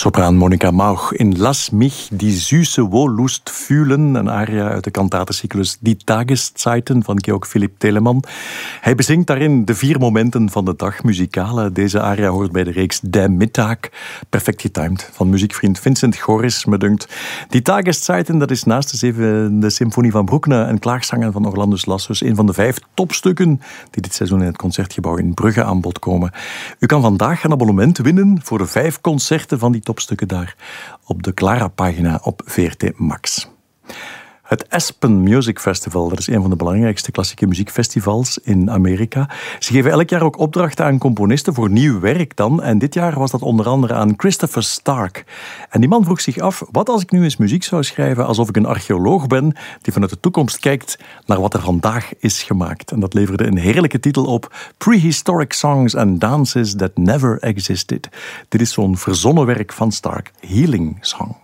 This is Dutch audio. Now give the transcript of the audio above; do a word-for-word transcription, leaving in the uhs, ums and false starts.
Sopraan Monica Mauch in Lass mich die süße Wollust fühlen, een aria uit de kantatencyclus Die Tageszeiten van Georg Philipp Telemann. Hij bezingt daarin de vier momenten van de dag, muzikale. Deze aria hoort bij de reeks Der Mittag, perfect getimed, van muziekvriend Vincent Goris, me dunkt. Die Tageszeiten, dat is naast de zevende symfonie van Bruckner en klaagzangen van Orlandus Lassus een van de vijf topstukken die dit seizoen in het Concertgebouw in Brugge aan bod komen. U kan vandaag een abonnement winnen voor de vijf concerten van die topstukken daar op de Clara-pagina op V R T Max. Het Aspen Music Festival, dat is een van de belangrijkste klassieke muziekfestivals in Amerika. Ze geven elk jaar ook opdrachten aan componisten voor nieuw werk dan. En dit jaar was dat onder andere aan Christopher Stark. En die man vroeg zich af, wat als ik nu eens muziek zou schrijven alsof ik een archeoloog ben die vanuit de toekomst kijkt naar wat er vandaag is gemaakt. En dat leverde een heerlijke titel op, Prehistoric Songs and Dances That Never Existed. Dit is zo'n verzonnen werk van Stark, Healing Song.